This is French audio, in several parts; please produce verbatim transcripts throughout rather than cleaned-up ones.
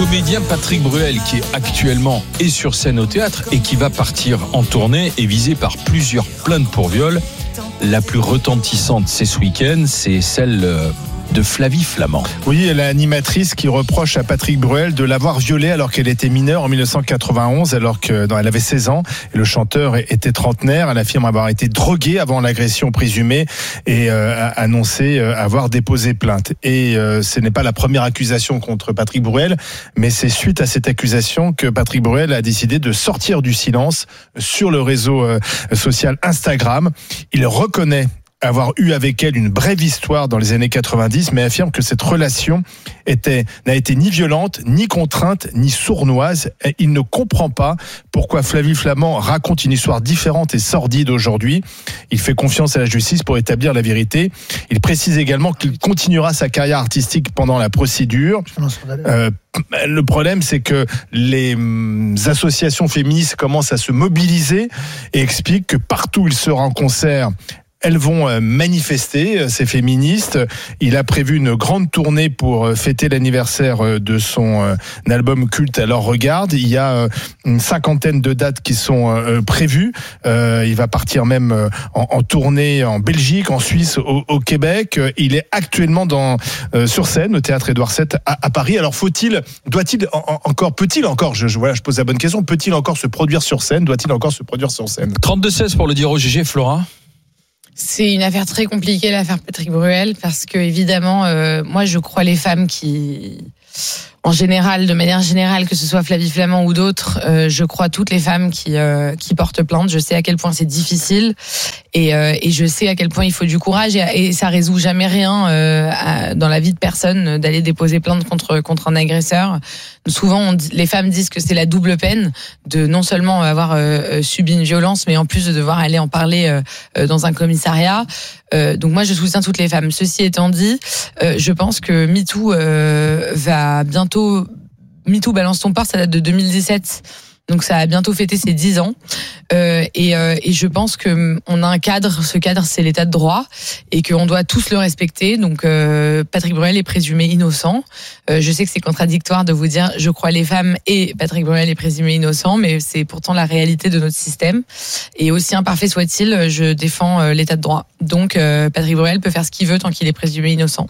comédien Patrick Bruel, qui est actuellement est sur scène au théâtre et qui va partir en tournée, est visé par plusieurs plaintes pour viol. La plus retentissante, c'est ce week-end, c'est celle de Flavie Flament. Oui, l'animatrice qui reproche à Patrick Bruel de l'avoir violée alors qu'elle était mineure en dix-neuf cent quatre-vingt-onze, alors qu'elle avait seize ans. Et le chanteur était trentenaire. Elle affirme avoir été droguée avant l'agression présumée et euh, a annoncé avoir déposé plainte. Et euh, ce n'est pas la première accusation contre Patrick Bruel, mais c'est suite à cette accusation que Patrick Bruel a décidé de sortir du silence sur le réseau euh, social Instagram. Il reconnaît avoir eu avec elle une brève histoire dans les années quatre-vingt-dix, mais affirme que cette relation était, n'a été ni violente, ni contrainte, ni sournoise. Et il ne comprend pas pourquoi Flavie Flament raconte une histoire différente et sordide aujourd'hui. Il fait confiance à la justice pour établir la vérité. Il précise également qu'il continuera sa carrière artistique pendant la procédure. Euh, le problème, c'est que les associations féministes commencent à se mobiliser et expliquent que partout où il sera en concert, elles vont manifester, ces féministes. Il a prévu une grande tournée pour fêter l'anniversaire de son album culte Alors Regarde. Il y a une cinquantaine de dates qui sont prévues. Il va partir même en, en tournée en Belgique, en Suisse, au, au Québec. Il est actuellement dans, sur scène au théâtre Édouard sept à, à Paris. Alors faut-il, doit-il en, encore, peut-il encore, je, je, voilà, je pose la bonne question, peut-il encore se produire sur scène? Doit-il encore se produire sur scène? trente-deux seize pour le dire au G G, Flora. C'est une affaire très compliquée, l'affaire Patrick Bruel, parce que évidemment, euh, moi je crois les femmes qui, en général, de manière générale, que ce soit Flavie Flament ou d'autres, euh, je crois toutes les femmes qui euh, qui portent plainte. Je sais à quel point c'est difficile et euh, et je sais à quel point il faut du courage et, et ça résout jamais rien euh, à, dans la vie de personne d'aller déposer plainte contre contre un agresseur. Souvent, on dit, les femmes disent que c'est la double peine de non seulement avoir euh, subi une violence, mais en plus de devoir aller en parler euh, dans un commissariat. Euh, donc moi, je soutiens toutes les femmes. Ceci étant dit, euh, je pense que MeToo euh, va bientôt... MeToo Balance ton port, ça date de deux mille dix-sept. Donc ça a bientôt fêté ses dix ans. Euh, et, euh, et je pense que on a un cadre, ce cadre c'est l'état de droit et qu'on doit tous le respecter. Donc euh, Patrick Bruel est présumé innocent. Euh, je sais que c'est contradictoire de vous dire je crois les femmes et Patrick Bruel est présumé innocent, mais c'est pourtant la réalité de notre système. Et aussi imparfait soit-il, je défends euh, l'état de droit. Donc euh, Patrick Bruel peut faire ce qu'il veut tant qu'il est présumé innocent.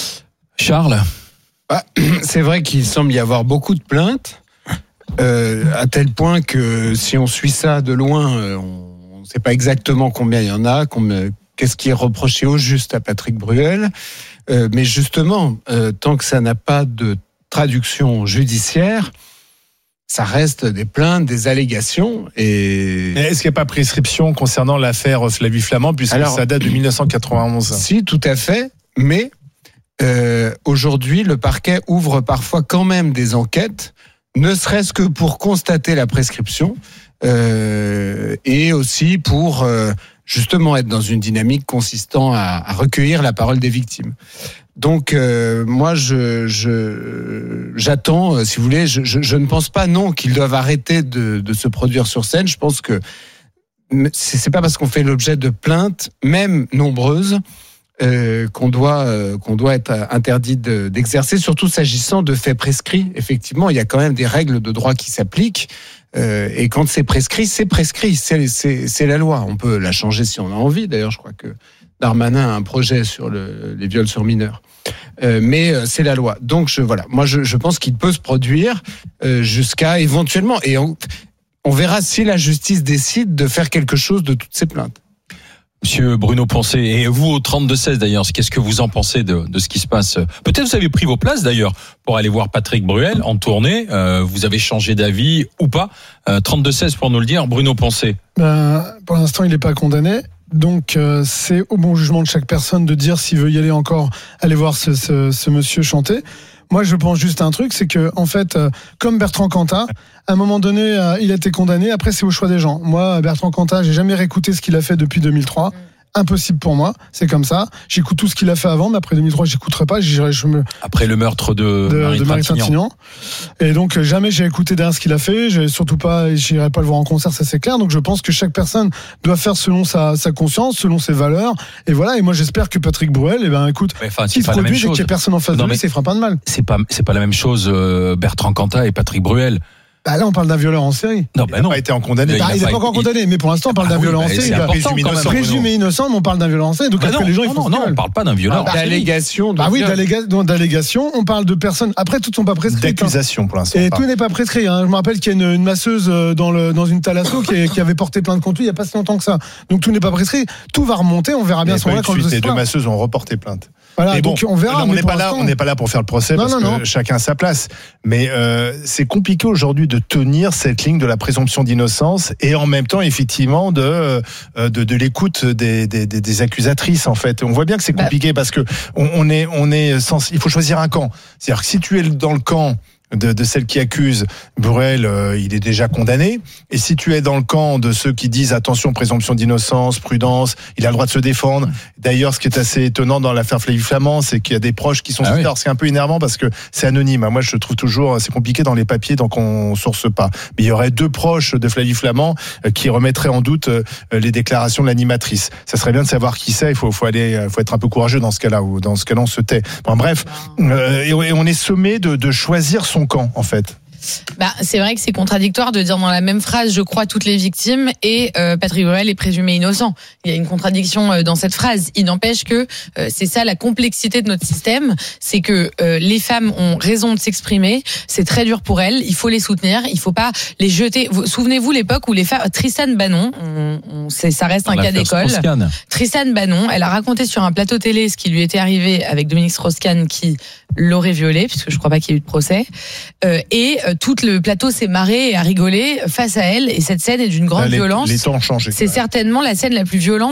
Charles, bah, c'est vrai qu'il semble y avoir beaucoup de plaintes. Euh, à tel point que si on suit ça de loin, euh, on ne sait pas exactement combien il y en a, combien, qu'est-ce qui est reproché au juste à Patrick Bruel. Euh, mais justement, euh, tant que ça n'a pas de traduction judiciaire, ça reste des plaintes, des allégations. Et mais est-ce qu'il n'y a pas prescription concernant l'affaire Flavie Flament, puisque Alors, ça date de dix-neuf cent quatre-vingt-onze? Si, tout à fait, mais euh, aujourd'hui, le parquet ouvre parfois quand même des enquêtes, ne serait-ce que pour constater la prescription euh, et aussi pour euh, justement être dans une dynamique consistant à, à recueillir la parole des victimes. Donc euh, moi, je, je, j'attends, euh, si vous voulez, je, je, je ne pense pas non qu'ils doivent arrêter de, de se produire sur scène. Je pense que c'est, c'est pas parce qu'on fait l'objet de plaintes, même nombreuses, Euh, qu'on doit euh, qu'on doit être interdit de, d'exercer, surtout s'agissant de faits prescrits. Effectivement, il y a quand même des règles de droit qui s'appliquent, euh, et quand c'est prescrit, c'est prescrit, c'est, c'est, c'est la loi. On peut la changer si on a envie. D'ailleurs, je crois que Darmanin a un projet sur le, les viols sur mineurs, euh, mais euh, c'est la loi. Donc je voilà, moi je, je pense qu'il peut se produire euh, jusqu'à éventuellement, et on, on verra si la justice décide de faire quelque chose de toutes ces plaintes. Monsieur Bruno Poncet, et vous au trente-deux seize d'ailleurs, qu'est-ce que vous en pensez de, de ce qui se passe? Peut-être vous avez pris vos places d'ailleurs pour aller voir Patrick Bruel en tournée, euh, vous avez changé d'avis ou pas? euh, trente-deux seize pour nous le dire, Bruno Poncet. Ben, pour l'instant il n'est pas condamné, donc euh, c'est au bon jugement de chaque personne de dire s'il veut y aller encore, aller voir ce, ce, ce monsieur chanter. Moi, je pense juste à un truc, c'est que, en fait, euh, comme Bertrand Cantat, à un moment donné, euh, il a été condamné. Après, c'est au choix des gens. Moi, Bertrand Cantat, j'ai jamais réécouté ce qu'il a fait depuis deux mille trois. impossible pour moi. C'est comme ça. J'écoute tout ce qu'il a fait avant, mais après deux mille trois, j'écouterai pas. J'irai, je me... Après le meurtre de, de, Marie de Marie Trintignant. Trintignant. Et donc, jamais j'ai écouté derrière ce qu'il a fait. J'ai surtout pas, j'irai pas le voir en concert, ça c'est clair. Donc, je pense que chaque personne doit faire selon sa, sa conscience, selon ses valeurs. Et voilà. Et moi, j'espère que Patrick Bruel, eh ben, écoute, Mais enfin, c'est qu'il se pas la même produise et chose. qu'il y ait personne en face Non, de lui, mais- ça ne fera pas de mal. C'est pas, c'est pas la même chose, euh, Bertrand Cantat et Patrick Bruel. Bah, là, on parle d'un violeur en série. Non, Il bah n'a non. pas été en condamné. Il Bah, a il n'est pas- pas encore il- condamné, mais pour l'instant, on parle Ah d'un oui, violeur en bah, série. c'est Il a important présumé quand même. innocent. présumé innocent, mais on parle d'un violeur en série. Donc Bah après, non, les gens, ils non, font non, ce qu'ils non, on veulent. parle pas d'un violeur. Bah, D'allégation. de Bah oui, viol. d'alléga- donc, d'allégation, on parle de personnes. Après, toutes ne sont pas prescrites. hein. D'accusation pour l'instant. Et pas. tout n'est pas prescrit. Hein. Je me rappelle qu'il y a une, une masseuse euh, dans, le, dans une thalasso qui, est- qui avait porté plainte contre lui il n'y a pas si longtemps que ça. Donc tout n'est pas prescrit. Tout va remonter. On verra Il y bien a à ce pas eu moment-là de quand suite. le Les deux sera. masseuses ont reporté plainte. Voilà, Mais bon, donc on verra. non, on mais n'est pour pas là, l'instant- on n'est pas là pour faire le procès Non, parce non, que non. chacun a sa place. Mais euh, c'est compliqué aujourd'hui de tenir cette ligne de la présomption d'innocence et en même temps effectivement de euh, de, de l'écoute des, des, des, des accusatrices en fait. On voit bien que c'est compliqué parce que on, on est on est sans, il faut choisir un camp. C'est-à-dire que si tu es dans le camp de, de celle qui accuse, Bruel, euh, il est déjà condamné. Et si tu es dans le camp de ceux qui disent attention, présomption d'innocence, prudence, il a le droit de se défendre. D'ailleurs, ce qui est assez étonnant dans l'affaire Flavie Flamand, c'est qu'il y a des proches qui sont Ah soutiens. oui. Alors, c'est un peu énervant parce que c'est anonyme. Moi, je trouve toujours, c'est compliqué dans les papiers tant qu'on source pas. Mais il y aurait deux proches de Flavie Flamand euh, qui remettraient en doute euh, les déclarations de l'animatrice. Ça serait bien de savoir qui c'est. Il faut, faut aller, faut être un peu courageux dans ce cas-là ou dans ce cas-là, on se tait. Bon, bref, euh, et on est sommé de, de choisir son camp, en fait. Bah, c'est vrai que c'est contradictoire de dire dans la même phrase je crois toutes les victimes et euh, Patrick Bruel est présumé innocent. Il y a une contradiction euh, dans cette phrase. Il n'empêche que euh, c'est ça la complexité de notre système, c'est que euh, les femmes ont raison de s'exprimer, c'est très dur pour elles, il faut les soutenir, il faut pas les jeter. Vous, souvenez-vous l'époque où les femmes Tristan Banon, on, on, c'est, ça reste un cas d'école. Strauss-Kahn. Tristan Banon, elle a raconté sur un plateau télé ce qui lui était arrivé avec Dominique Strauss-Kahn qui l'aurait violée, puisque je crois pas qu'il y ait eu de procès. Euh, et euh, tout le plateau s'est marré et a rigolé face à elle. Et cette scène est d'une grande les, violence. les temps ont changé. C'est certainement la scène la plus violente